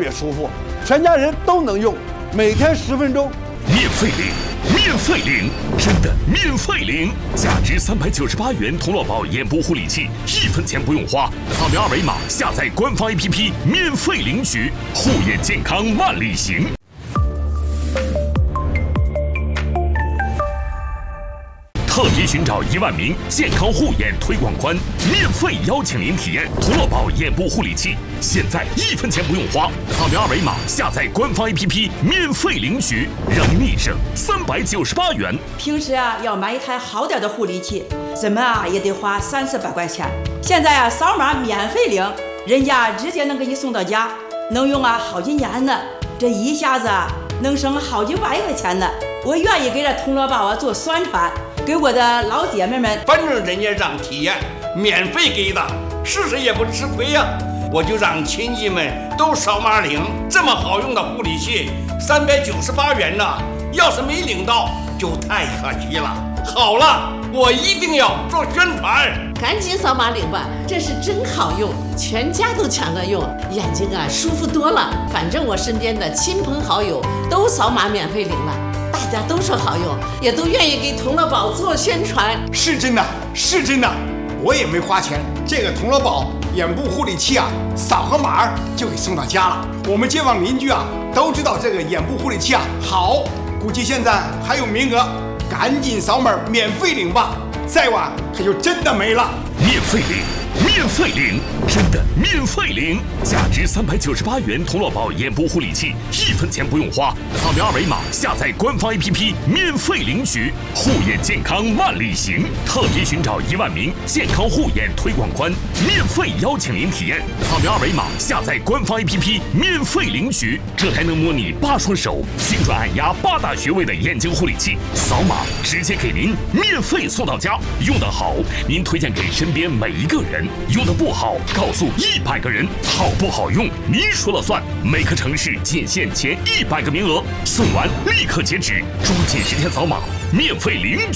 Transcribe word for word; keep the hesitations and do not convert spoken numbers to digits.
别舒服，全家人都能用，每天十分钟， 免费领，免费领，真的免费领！价值三百九十八元童乐宝眼部护理器，一分钱不用花，扫描二维码下载官方 A P P 免费领取，护眼健康万里行。特别寻找一万名健康护眼推广官，免费邀请您体验童乐宝眼部护理器，现在一分钱不用花，扫描二维码下载官方 A P P 免费领取，让你省三百九十八元。 平时啊要买一台好点的护理器，怎么啊也得花三四百块钱。现在啊扫码免费领，人家直接能给你送到家，能用啊好几年呢，这一下子啊能省好几万块钱呢。我愿意给这童乐宝啊做宣传。给我的老姐妹们， 反正人家让体验，免费给的，试试也不吃亏呀、啊。我就让亲戚们都扫码领，这么好用的护理器，三百九十八元呢，要是没领到，就太可惜了。好了，我一定要做宣传， 赶紧扫码领吧，这是真好用，全家都抢着用，眼睛啊舒服多了。反正我身边的亲朋好友都扫码免费领了。大家都说好用，也都愿意给童乐宝做宣传。 是真的，是真的，我也没花钱。这个童乐宝眼部护理器啊，扫个码就给送到家了。我们街坊邻居啊都知道这个眼部护理器啊好，估计现在还有名额，赶紧扫码免费领吧，再晚可就真的没了。 免费领，免费领，真的免费领！价值三百九十八元童乐宝眼部护理器，一分钱不用花，扫描二维码下载官方 A P P 免费领取，护眼健康万里行。特别寻找一万名健康护眼推广官，免费邀请您体验，扫描二维码下载官方 A P P 免费领取这台能模拟八双手、精准按压八大穴位的眼睛护理器，扫码直接给您免费送到家。用得好，您推荐给身边每一个人。用的不好，告诉一百个人，好不好用您说了算。每个城市仅限前一百个名额，送完立刻截止，抓紧时间扫码，免费领取。